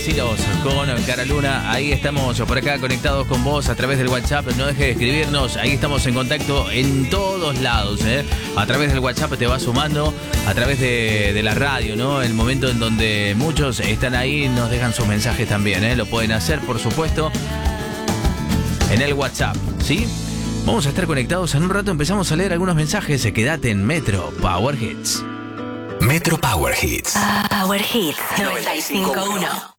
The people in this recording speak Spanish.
Vacilos con Cara Luna. Ahí estamos por acá conectados con vos a través del WhatsApp. No dejes de escribirnos. Ahí estamos en contacto en todos lados. A través del WhatsApp te vas sumando. A través de la radio, ¿no? El momento en donde muchos están ahí nos dejan sus mensajes también. Lo pueden hacer, por supuesto, en el WhatsApp, ¿sí? Vamos a estar conectados en un rato. Empezamos a leer algunos mensajes. Quédate en Metro Power Hits. Metro Power Hits. Power Hits 95.1.